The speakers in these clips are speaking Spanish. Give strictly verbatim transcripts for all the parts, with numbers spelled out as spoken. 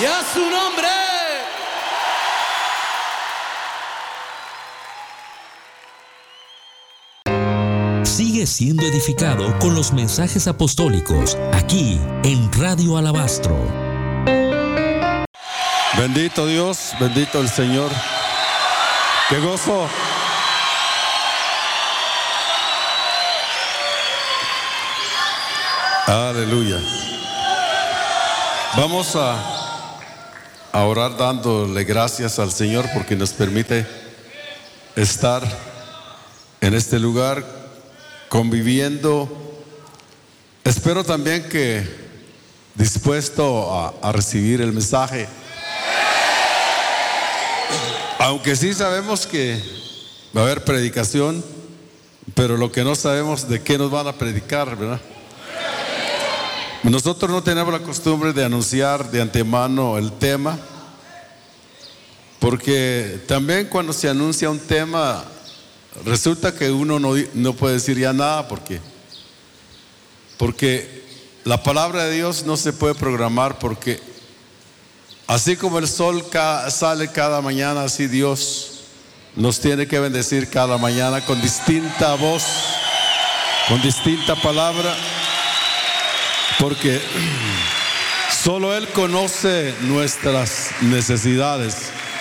Y a su nombre. Sigue siendo edificado con los mensajes apostólicos aquí en Radio Alabastro. Bendito Dios, bendito el Señor. ¡Qué gozo! Aleluya. Vamos a, a orar dándole gracias al Señor porque nos permite estar en este lugar conviviendo. Espero también que dispuesto a, a recibir el mensaje. Aunque sí sabemos que va a haber predicación, pero lo que no sabemos de qué nos van a predicar, ¿verdad? Nosotros no tenemos la costumbre de anunciar de antemano el tema, porque también cuando se anuncia un tema, resulta que uno no, no puede decir ya nada, porque, porque la palabra de Dios no se puede programar, porque así como el sol ca- sale cada mañana, así Dios nos tiene que bendecir cada mañana con distinta voz, con distinta palabra, porque solo Él conoce nuestras necesidades.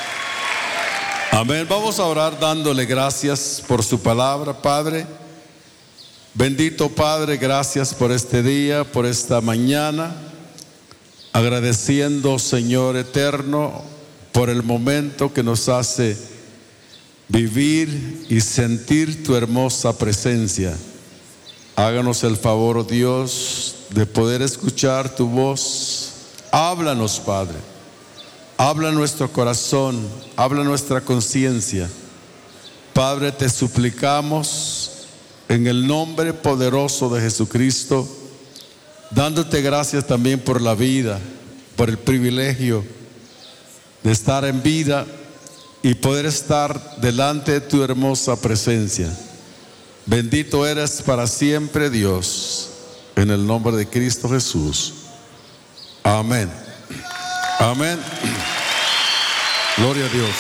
Amén. Vamos a orar dándole gracias por su palabra, Padre. Bendito Padre, gracias por este día, por esta mañana. Agradeciendo, Señor eterno, por el momento que nos hace vivir y sentir tu hermosa presencia. Háganos el favor, oh Dios, de poder escuchar tu voz. Háblanos, Padre. Habla nuestro corazón, habla nuestra conciencia. Padre, te suplicamos en el nombre poderoso de Jesucristo, dándote gracias también por la vida, por el privilegio de estar en vida y poder estar delante de tu hermosa presencia. Bendito eres para siempre, Dios, en el nombre de Cristo Jesús. Amén. Amén. Gloria a Dios.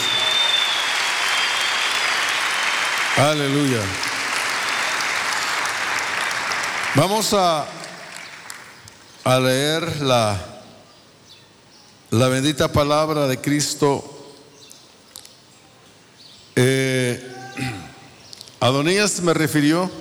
Aleluya. Vamos a, a leer la, la bendita palabra de Cristo. Eh, Adonías me refirió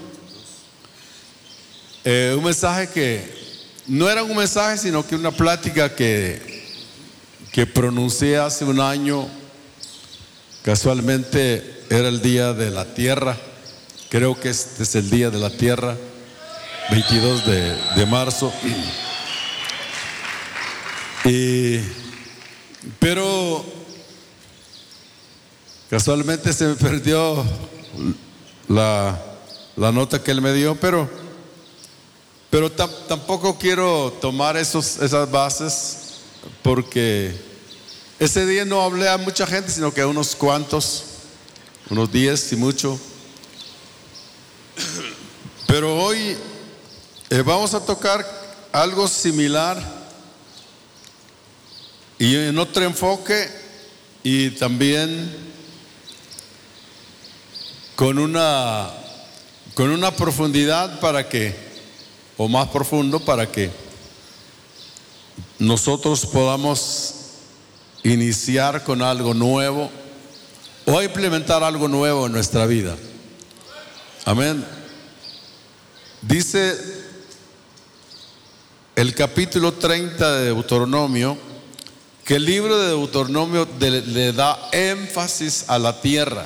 eh, un mensaje que no era un mensaje, sino que una plática que, que pronuncié hace un año. Casualmente era el día de la tierra. Creo que este es el día de la tierra, veintidós de, de marzo. Y, pero casualmente se me perdió la, la nota que él me dio, pero, pero tam, tampoco quiero tomar esos, esas bases, porque ese día no hablé a mucha gente, sino que a unos cuantos, unos diez y mucho. Pero hoy eh, vamos a tocar algo similar y en otro enfoque, y también con una con una profundidad para que, o más profundo, para que nosotros podamos iniciar con algo nuevo o implementar algo nuevo en nuestra vida. Amén. Dice el capítulo treinta de Deuteronomio que el libro de Deuteronomio de, le da énfasis a la tierra.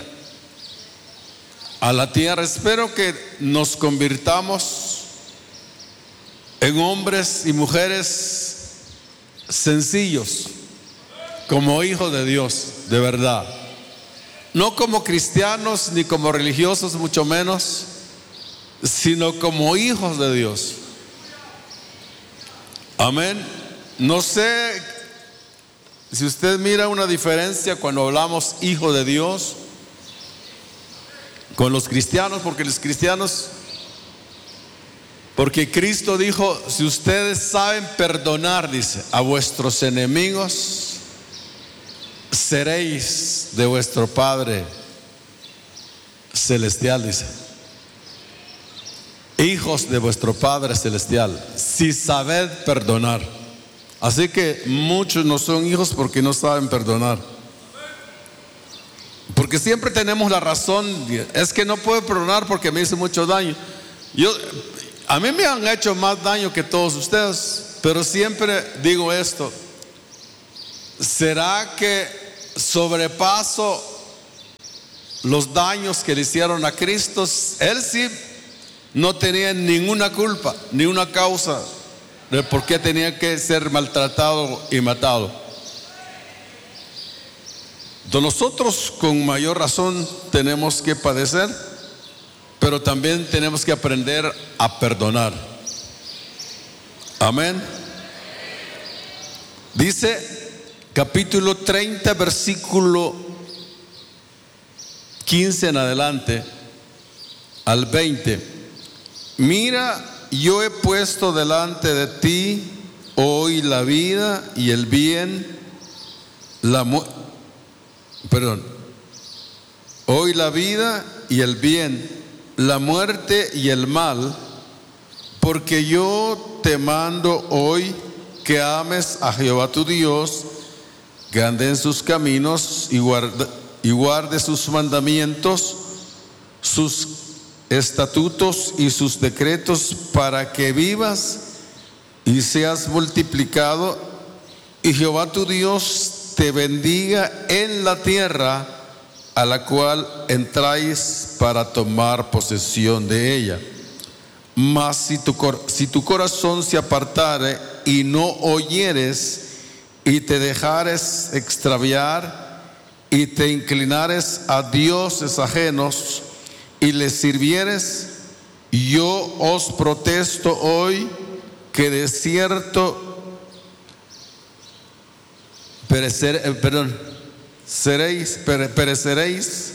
A la tierra. Espero que nos convirtamos en hombres y mujeres sencillos, como hijos de Dios, de verdad. No como cristianos ni como religiosos, mucho menos, sino como hijos de Dios. Amén. No sé si usted mira una diferencia cuando hablamos hijo de Dios con los cristianos, porque los cristianos Porque Cristo dijo, si ustedes saben perdonar, dice, a vuestros enemigos, seréis de vuestro Padre celestial, dice. Hijos de vuestro Padre celestial, si sabed perdonar. Así que muchos no son hijos porque no saben perdonar. Porque siempre tenemos la razón, es que no puedo perdonar porque me hizo mucho daño. Yo, a mí me han hecho más daño que todos ustedes, pero siempre digo esto: ¿será que sobrepaso los daños que le hicieron a Cristo? Él sí no tenía ninguna culpa, ni una causa de por qué tenía que ser maltratado y matado. Entonces nosotros con mayor razón tenemos que padecer, pero también tenemos que aprender a perdonar. Amén. Dice capítulo treinta, versículo quince en adelante al veinte. Mira, yo he puesto delante de ti hoy la vida y el bien, la mu- perdón, hoy la vida y el bien, la muerte y el mal, porque yo te mando hoy que ames a Jehová tu Dios, que ande en sus caminos y guarde, y guarde sus mandamientos, sus estatutos y sus decretos, para que vivas y seas multiplicado, y Jehová tu Dios te bendiga en la tierra a la cual entráis para tomar posesión de ella. Mas si tu, si tu corazón se apartare y no oyeres, y te dejares extraviar, y te inclinares a dioses ajenos, y les sirvieres, yo os protesto hoy que de cierto perecer, eh, perdón, seréis, pere, pereceréis,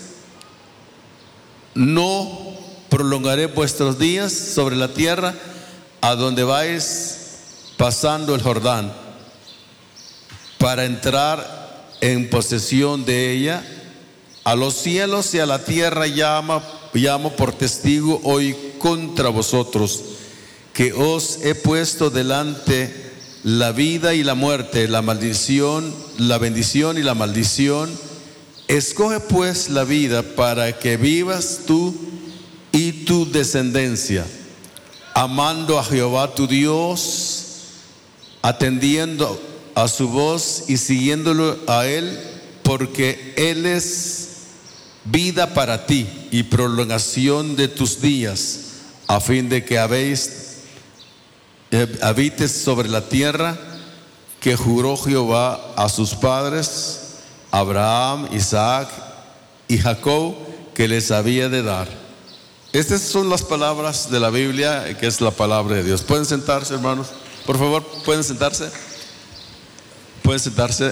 no prolongaré vuestros días sobre la tierra a donde vais pasando el Jordán, para entrar en posesión de ella. A los cielos y a la tierra llama, llamo por testigo hoy contra vosotros, que os he puesto delante la vida y la muerte, la maldición, la bendición y la maldición. Escoge pues la vida para que vivas tú y tu descendencia, amando a Jehová tu Dios, atendiendo a su voz y siguiéndolo a Él, porque Él es vida para ti y prolongación de tus días, a fin de que habéis, eh, habites sobre la tierra que juró Jehová a sus padres, Abraham, Isaac y Jacob, que les había de dar. Estas son las palabras de la Biblia, que es la palabra de Dios. ¿Pueden sentarse, hermanos? Por favor, ¿pueden sentarse? Pueden sentarse.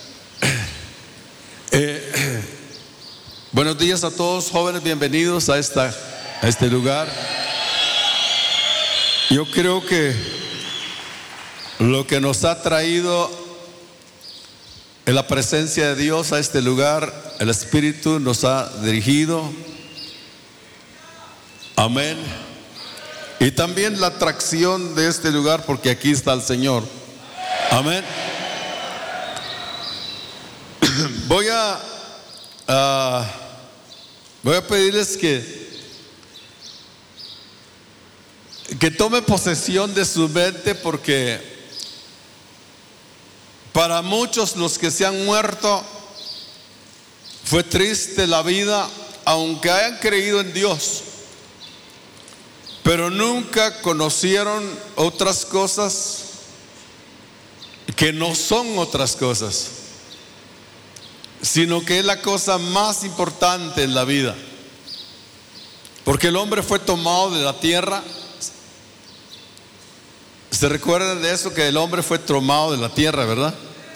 Eh, buenos días a todos, jóvenes, bienvenidos a, esta, a este lugar. Yo creo que lo que nos ha traído en la presencia de Dios a este lugar, el Espíritu nos ha dirigido. Amén. Y también la atracción de este lugar, porque aquí está el Señor. Amén. Voy a, uh, voy a pedirles que, que tome posesión de su mente, porque para muchos, los que se han muerto, fue triste la vida, aunque hayan creído en Dios, pero nunca conocieron otras cosas que no son otras cosas, sino que es la cosa más importante en la vida. Porque el hombre fue tomado de la tierra. ¿Se recuerdan de eso? Que el hombre fue tomado de la tierra, ¿verdad?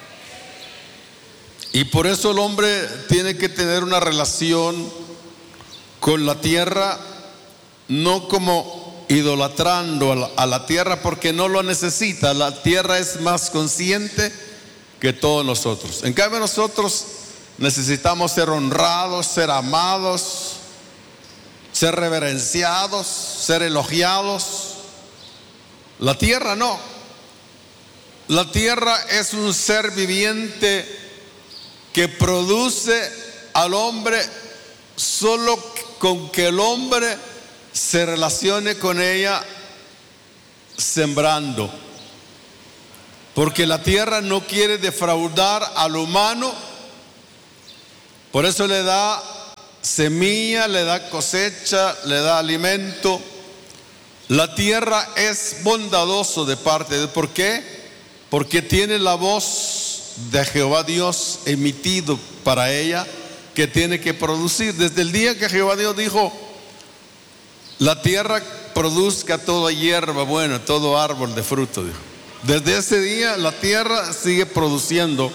Y por eso el hombre tiene que tener una relación con la tierra, no como idolatrando a la, a la tierra porque no lo necesita. La tierra es más consciente que todos nosotros. En cambio, nosotros necesitamos ser honrados, ser amados, ser reverenciados, ser elogiados. La tierra no. La tierra es un ser viviente que produce al hombre solo con que el hombre se relacione con ella sembrando. Porque la tierra no quiere defraudar al humano, por eso le da semilla, le da cosecha, le da alimento. La tierra es bondadoso de parte de Dios. ¿Por qué? Porque tiene la voz de Jehová Dios emitido para ella, que tiene que producir. Desde el día que Jehová Dios dijo: la tierra produzca toda hierba buena, todo árbol de fruto, dijo. Desde ese día la tierra sigue produciendo.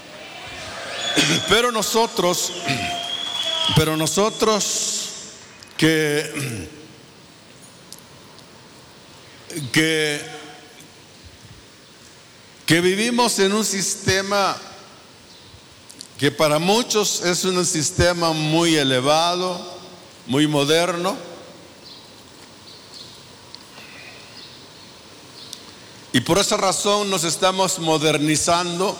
Pero nosotros, pero nosotros que, que, que vivimos en un sistema que para muchos es un sistema muy elevado, muy moderno, y por esa razón nos estamos modernizando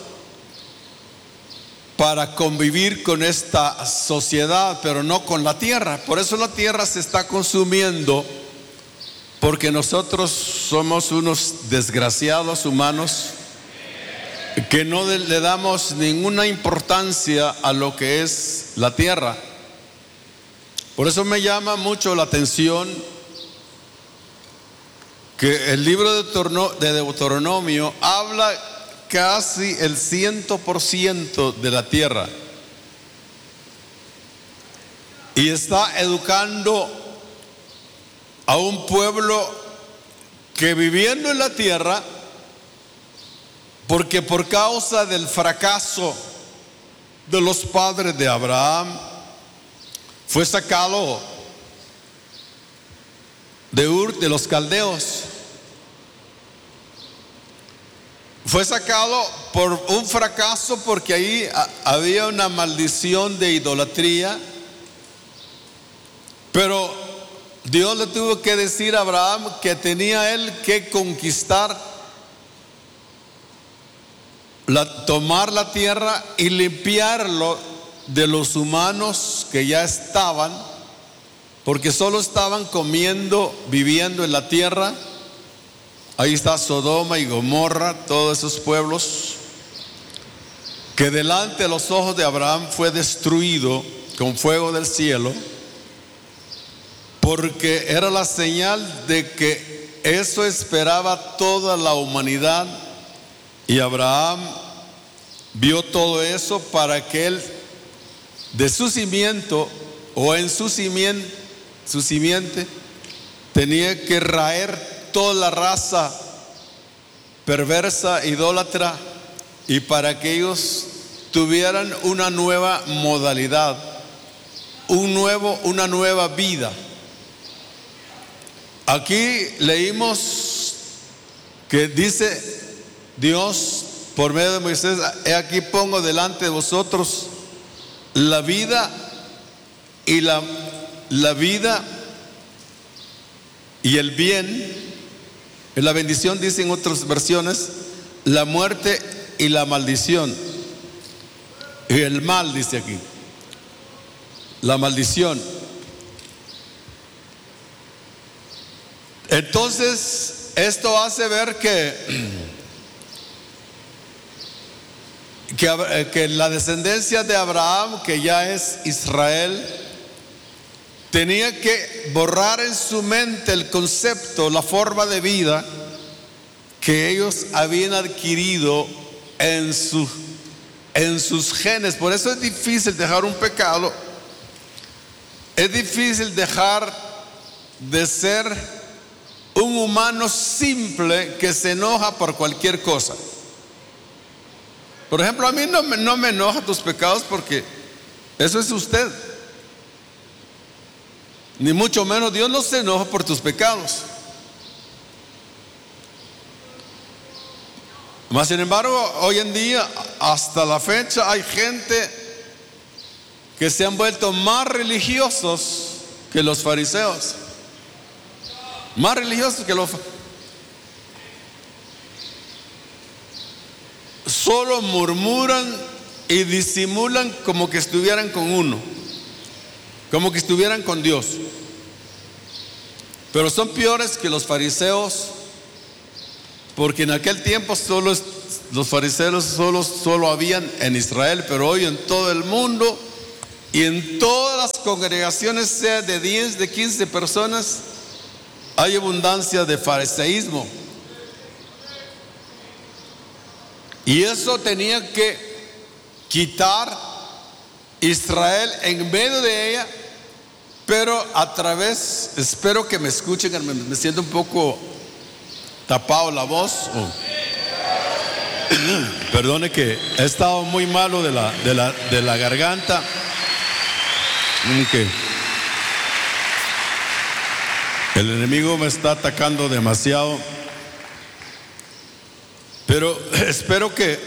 para convivir con esta sociedad, pero no con la tierra. Por eso la tierra se está consumiendo, porque nosotros somos unos desgraciados humanos que no le damos ninguna importancia a lo que es la tierra. Por eso me llama mucho la atención que el libro de Deuteronomio habla casi el ciento por ciento de la tierra, y está educando a un pueblo que, viviendo en la tierra, porque por causa del fracaso de los padres de Abraham, fue sacado de Ur de los caldeos. Fue sacado por un fracaso, porque ahí había una maldición de idolatría. Pero Dios le tuvo que decir a Abraham que tenía él que conquistar, la, tomar la tierra y limpiarlo de los humanos que ya estaban, porque solo estaban comiendo, viviendo en la tierra. Ahí está Sodoma y Gomorra, todos esos pueblos que delante de los ojos de Abraham fue destruido con fuego del cielo, porque era la señal de que eso esperaba toda la humanidad. Y Abraham vio todo eso para que él, de su cimiento o en su simiente, su simiente, tenía que raer toda la raza perversa, idólatra, y para que ellos tuvieran una nueva modalidad, un nuevo, una nueva vida. Aquí leímos que dice Dios por medio de Moisés: he aquí pongo delante de vosotros la vida y la, la vida y el bien. En la bendición dice en otras versiones la muerte y la maldición. Y el mal dice aquí, la maldición. Entonces esto hace ver que Que, que la descendencia de Abraham, que ya es Israel, tenía que borrar en su mente el concepto, la forma de vida que ellos habían adquirido en, su, en sus genes. Por eso es difícil dejar un pecado. Es difícil dejar de ser un humano simple que se enoja por cualquier cosa. Por ejemplo, a mí no me, no me enoja tus pecados, porque eso es usted. Ni mucho menos Dios no se enoja por tus pecados. Mas sin embargo, hoy en día, hasta la fecha, hay gente que se han vuelto más religiosos que los fariseos. Más religiosos que los fariseos. Solo murmuran y disimulan como que estuvieran con uno, como que estuvieran con Dios. Pero son peores que los fariseos, porque en aquel tiempo solo los fariseos solo, solo habían en Israel, pero hoy en todo el mundo y en todas las congregaciones, sea de diez, de quince personas, hay abundancia de fariseísmo. Y eso tenía que quitar Israel en medio de ella, pero a través, espero que me escuchen, me, me siento un poco tapado la voz. Oh. Perdone que he estado muy malo de la, de la, de la garganta. Okay. El enemigo me está atacando demasiado. Pero espero que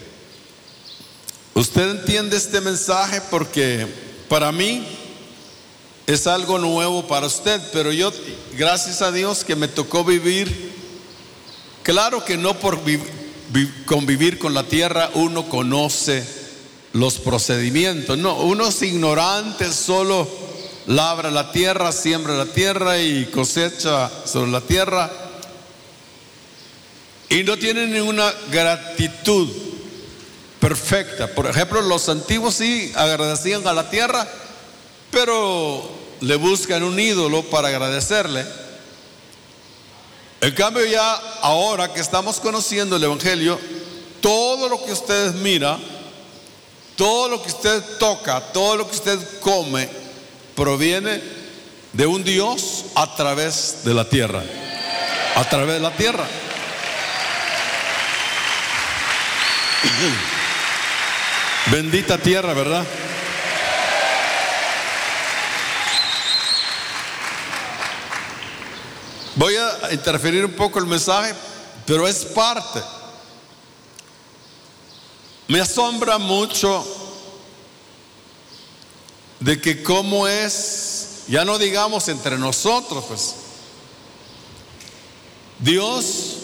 usted entienda este mensaje, porque para mí es algo nuevo para usted. Pero yo, gracias a Dios que me tocó vivir, claro que no por vi, vi, convivir con la tierra uno conoce los procedimientos. No, uno es ignorante, solo labra la tierra, siembra la tierra y cosecha sobre la tierra. Y no tienen ninguna gratitud perfecta. Por ejemplo, los antiguos sí agradecían a la tierra, pero le buscan un ídolo para agradecerle. En cambio, ya ahora que estamos conociendo el Evangelio, todo lo que usted mira, todo lo que usted toca, todo lo que usted come, proviene de un Dios a través de la tierra. A través de la tierra. Bendita tierra, ¿verdad? Voy a interferir un poco el mensaje, pero es parte. Me asombra mucho de que cómo es, ya no digamos entre nosotros, pues, Dios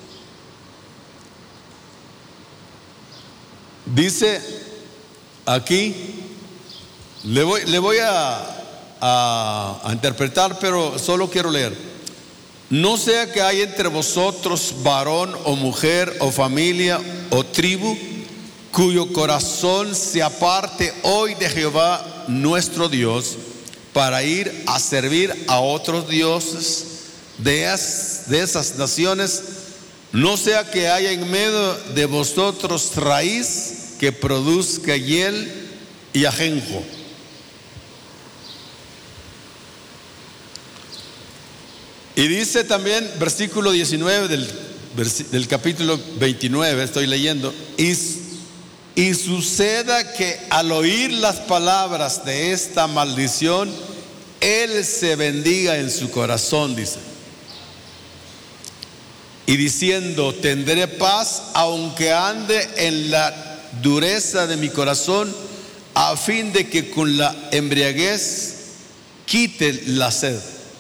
dice aquí, le voy, le voy a, a, a interpretar, pero solo quiero leer. No sea que haya entre vosotros varón o mujer o familia o tribu cuyo corazón se aparte hoy de Jehová nuestro Dios para ir a servir a otros dioses de, es, de esas naciones. No sea que haya en medio de vosotros raíz que produzca hiel y ajenjo. Y dice también, versículo diecinueve del, del capítulo veintinueve, estoy leyendo, y, y suceda que al oír las palabras de esta maldición, él se bendiga en su corazón, dice. Y diciendo, tendré paz aunque ande en la dureza de mi corazón, a fin de que con la embriaguez quite la sed.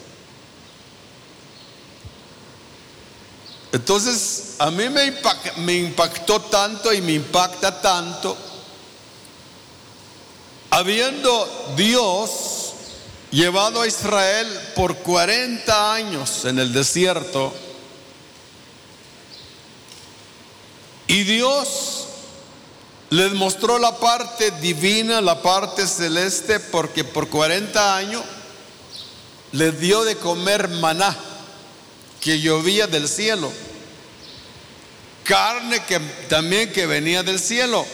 Entonces, a mí me, impact, me impactó tanto y me impacta tanto, habiendo Dios llevado a Israel por cuarenta años en el desierto, y Dios les mostró la parte divina, la parte celeste, porque por cuarenta años les dio de comer maná que llovía del cielo, carne que también que venía del cielo,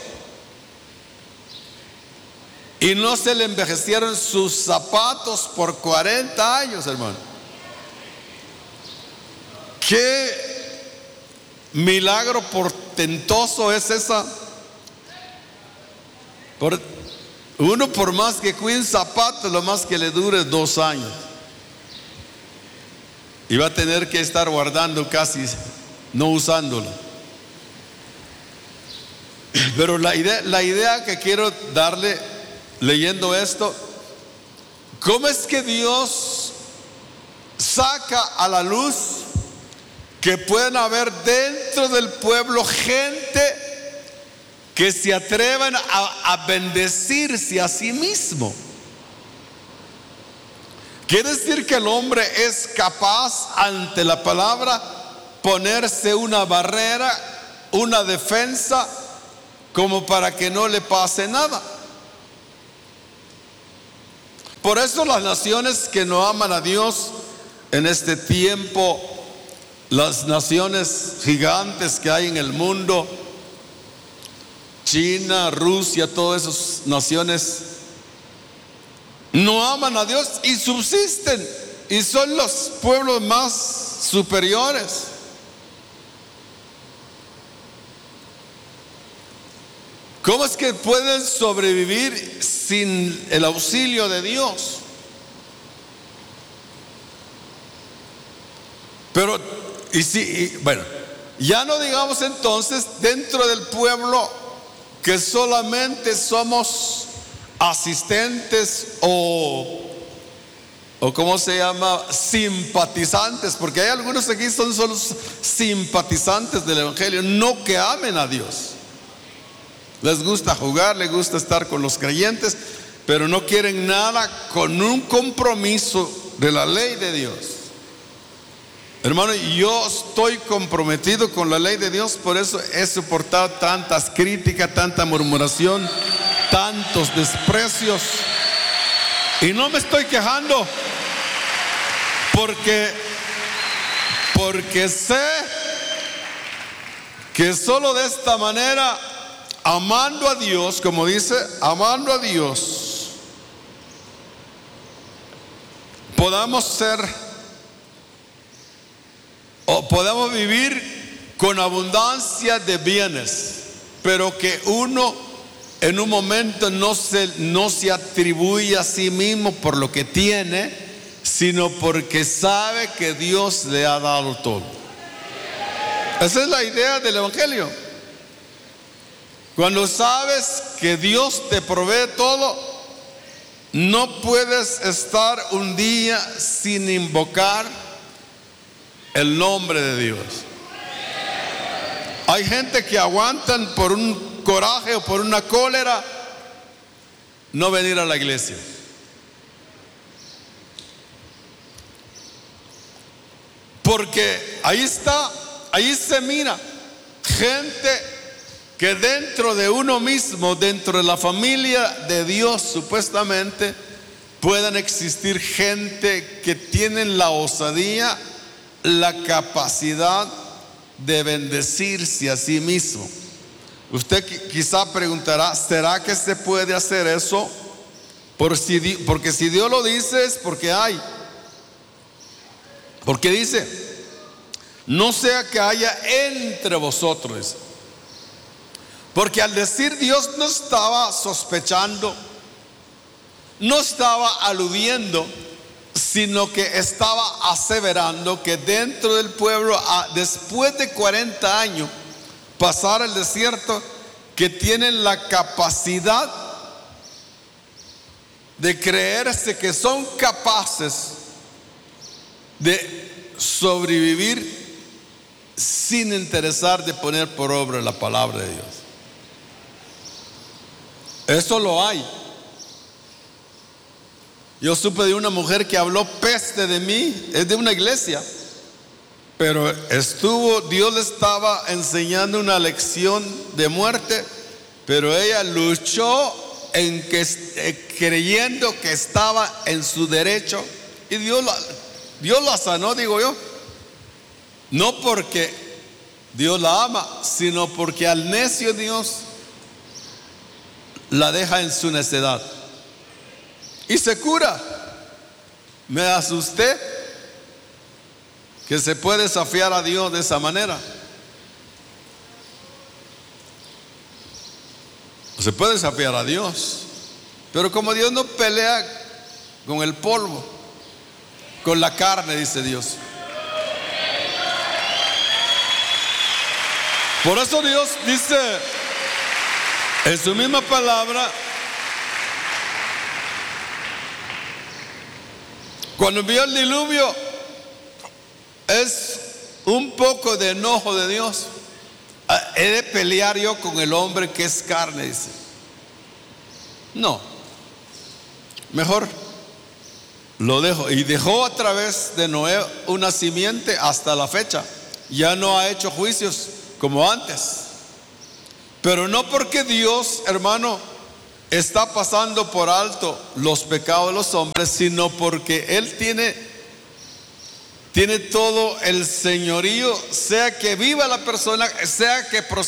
y no se le envejecieron sus zapatos por cuarenta años, hermano. Qué milagro portentoso es esa. Por, uno por más que cuide un zapato, lo más que le dure dos años, y va a tener que estar guardando casi, no usándolo. Pero la idea, la idea que quiero darle leyendo esto, ¿cómo es que Dios saca a la luz que pueden haber dentro del pueblo gente que se atrevan a, a bendecirse a sí mismo? Quiere decir que el hombre es capaz ante la palabra ponerse una barrera, una defensa, como para que no le pase nada. Por eso las naciones que no aman a Dios en este tiempo, las naciones gigantes que hay en el mundo, China, Rusia, todas esas naciones, no aman a Dios y subsisten, y son los pueblos más superiores. ¿Cómo es que pueden sobrevivir sin el auxilio de Dios? Pero, y si, y, bueno, ya no digamos entonces dentro del pueblo que solamente somos asistentes o, o ¿cómo se llama? Simpatizantes, porque hay algunos aquí son solo simpatizantes del Evangelio, no que amen a Dios. Les gusta jugar, les gusta estar con los creyentes, pero no quieren nada con un compromiso de la ley de Dios. Hermano, yo estoy comprometido con la ley de Dios, por eso he soportado tantas críticas, tanta murmuración, tantos desprecios, y no me estoy quejando, porque porque sé que solo de esta manera, amando a Dios, como dice, amando a Dios, podamos ser o podamos vivir con abundancia de bienes, pero que uno en un momento no se, no se atribuye a sí mismo por lo que tiene, sino porque sabe que Dios le ha dado todo. Esa es la idea del Evangelio. Cuando sabes que Dios te provee todo, no puedes estar un día sin invocar el nombre de Dios. Hay gente que aguantan por un coraje o por una cólera no venir a la iglesia. Porque ahí está, ahí se mira gente que dentro de uno mismo, dentro de la familia de Dios supuestamente, puedan existir gente que tienen la osadía, la capacidad de bendecirse a sí mismo. Usted quizá preguntará, ¿será que se puede hacer eso? Por si, porque si Dios lo dice es porque hay. Porque dice, no sea que haya entre vosotros. Porque al decir Dios no estaba sospechando, no estaba aludiendo, sino que estaba aseverando que dentro del pueblo, después de cuarenta años, pasar el desierto, que tienen la capacidad de creerse que son capaces de sobrevivir sin interesar de poner por obra la palabra de Dios. Eso lo hay. Yo supe de una mujer que habló peste de mí, es de una iglesia, pero estuvo, Dios le estaba enseñando una lección de muerte, pero ella luchó en que, eh, creyendo que estaba en su derecho, y Dios la, Dios la sanó, digo yo, no porque Dios la ama, sino porque al necio Dios la deja en su necedad y se cura. Me asusté que se puede desafiar a Dios de esa manera. Se puede desafiar a Dios, pero como Dios no pelea con el polvo, con la carne, dice Dios. Por eso Dios dice, En su misma palabra, cuando envió el diluvio, es un poco de enojo de Dios. He de pelear yo con el hombre que es carne, dice. No, mejor lo dejo. Y dejó a través de Noé una simiente hasta la fecha. Ya no ha hecho juicios como antes. Pero no porque Dios, hermano, está pasando por alto los pecados de los hombres, sino porque Él tiene, tiene todo el señorío, sea que viva la persona, sea que prospere.